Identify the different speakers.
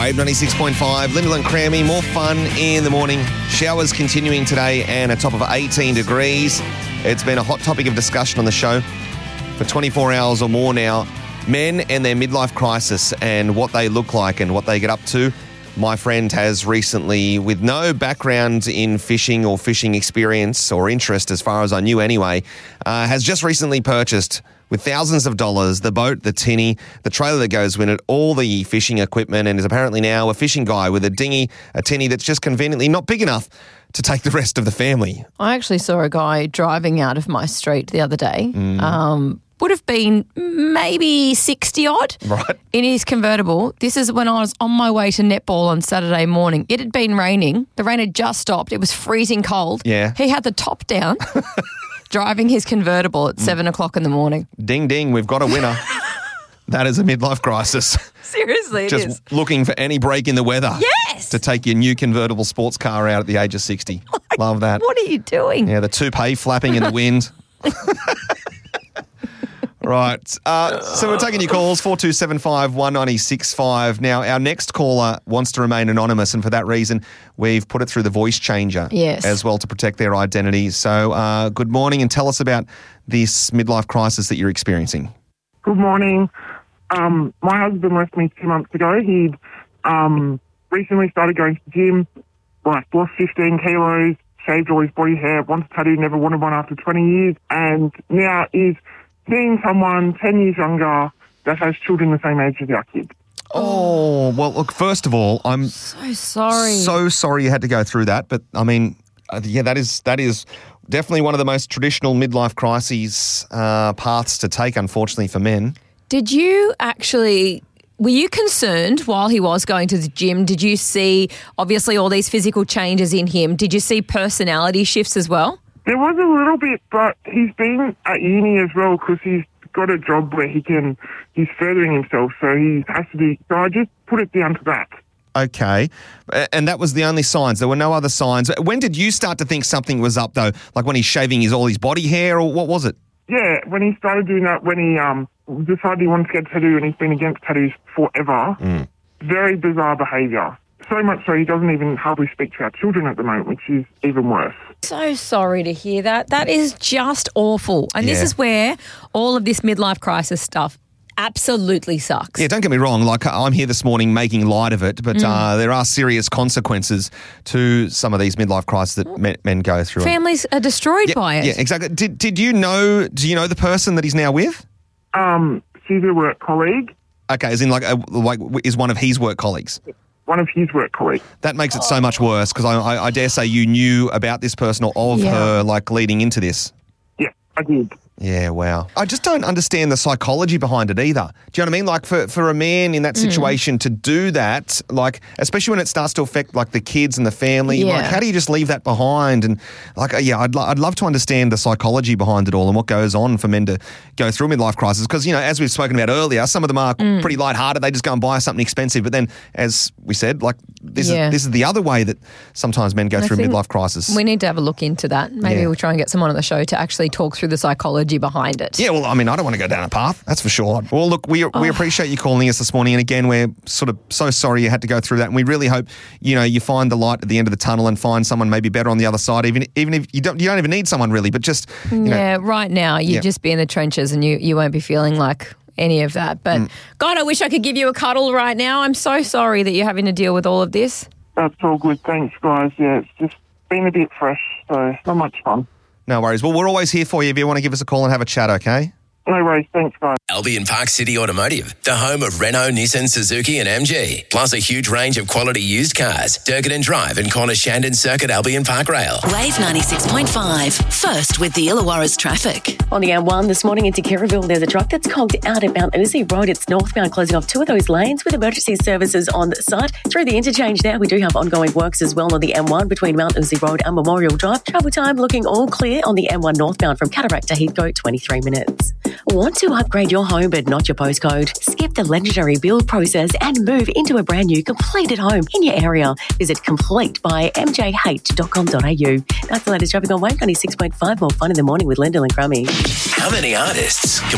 Speaker 1: Wave 96.5, Lyndall and Crammy, more fun in the morning. Showers continuing today and a top of 18 degrees. It's been a hot topic of discussion on the show for 24 hours or more now. Men and their midlife crisis and what they look like and what they get up to. My friend has recently, with no background in fishing or fishing experience or interest as far as I knew anyway, has just recently purchased with thousands of dollars, the boat, the tinny, the trailer that goes with it, all the fishing equipment, and is apparently now a fishing guy with a dinghy, a tinny that's just conveniently not big enough to take the rest of the family.
Speaker 2: I actually saw a guy driving out of my street the other day. Would have been maybe 60 odd
Speaker 1: Right.
Speaker 2: in his convertible. This is when I was on my way to netball on Saturday morning. It had been raining. The rain had just stopped. It was freezing cold.
Speaker 1: Yeah.
Speaker 2: He had the top down, driving his convertible at 7 o'clock in the morning.
Speaker 1: Ding, ding, we've got a winner. That is a midlife crisis.
Speaker 2: Seriously, it is.
Speaker 1: Just looking for any break in the weather.
Speaker 2: Yes!
Speaker 1: To take your new convertible sports car out at the age of 60. Love that.
Speaker 2: What are you doing?
Speaker 1: Yeah, the toupee flapping in the wind. Right. So we're taking your calls, 4275 196.5. Now, our next caller wants to remain anonymous, and for that reason, we've put it through the voice changer as well to protect their identity. So good morning, and tell us about this midlife crisis that you're experiencing.
Speaker 3: Good morning. My husband left me 2 months ago. He'd recently started going to the gym, lost 15 kilos, shaved all his body hair, wants a tattoo, never wanted one after 20 years, and now is seeing someone 10 years younger that has children the same age as our kids.
Speaker 1: Oh, well, look, first of all, I'm
Speaker 2: So sorry.
Speaker 1: so sorry you had to go through that. But, I mean, that is definitely one of the most traditional midlife crises paths to take, unfortunately, for men.
Speaker 2: Were you concerned while he was going to the gym? Did you see, obviously, all these physical changes in him? Did you see personality shifts as well?
Speaker 3: There was a little bit, but he's been at uni as well because he's got a job where he's furthering himself, so he has to do. So I just put it down to that.
Speaker 1: Okay. And that was the only signs? There were no other signs? When did you start to think something was up, though? Like when he's shaving all his body hair, or what was it?
Speaker 3: Yeah, when he started doing that, when he decided he wanted to get a tattoo, and he's been against tattoos forever. Very bizarre behaviour. So much so he doesn't even hardly speak to our children at the moment, which is even worse.
Speaker 2: So sorry to hear that. That is just awful. And this is where all of this midlife crisis stuff absolutely sucks.
Speaker 1: Yeah, don't get me wrong. Like, I'm here this morning making light of it, but there are serious consequences to some of these midlife crises that men go through.
Speaker 2: Families are destroyed by it.
Speaker 1: Yeah, exactly. Do you know the person that he's now with?
Speaker 3: She's a work colleague.
Speaker 1: Okay, as in like is one of his work colleagues?
Speaker 3: One of his work colleagues.
Speaker 1: That makes it so much worse because I dare say you knew about this person or of her like leading into this.
Speaker 3: Yeah, I did.
Speaker 1: Yeah, wow. I just don't understand the psychology behind it either. Do you know what I mean? Like for a man in that situation to do that, like especially when it starts to affect like the kids and the family, like how do you just leave that behind? And like, I'd love to understand the psychology behind it all and what goes on for men to go through midlife crisis. Because, as we've spoken about earlier, some of them are pretty lighthearted. They just go and buy something expensive. But then, as we said, like this is the other way that sometimes men go through midlife crisis.
Speaker 2: We need to have a look into that. Maybe we'll try and get someone on the show to actually talk through the psychology behind it.
Speaker 1: Yeah, well, I mean, I don't want to go down a path, that's for sure. Well, look, we appreciate you calling us this morning, and again, we're sort of so sorry you had to go through that, and we really hope, you find the light at the end of the tunnel and find someone maybe better on the other side, even if you don't even need someone really, but just,
Speaker 2: right now, you just be in the trenches and you won't be feeling like any of that. But God, I wish I could give you a cuddle right now. I'm so sorry that you're having to deal with all of this.
Speaker 3: That's all good. Thanks, guys. Yeah, it's just been a bit fresh, so not much fun.
Speaker 1: No worries. Well, we're always here for you if you want to give us a call and have a chat, okay?
Speaker 3: No worries. Thanks, guys.
Speaker 4: Albion Park City Automotive, the home of Renault, Nissan, Suzuki and MG. Plus a huge range of quality used cars. Durkin Drive and Corner Shandon Circuit, Albion Park Rail.
Speaker 5: Wave 96.5. First with the Illawarra's traffic.
Speaker 6: On the M1 this morning into Kirraville, there's a truck that's conked out at Mount Uzi Road. It's northbound, closing off two of those lanes with emergency services on site. Through the interchange there, we do have ongoing works as well on the M1 between Mount Uzi Road and Memorial Drive. Travel time looking all clear on the M1 northbound from Cataract to Heathcote, 23 minutes. Want to upgrade your home but not your postcode? Skip the legendary build process and move into a brand new completed home in your area. Visit complete by mjh.com.au. That's the latest traffic on Wave 96.5. More fun in the morning with Lyndall and Crammy.
Speaker 4: How many artists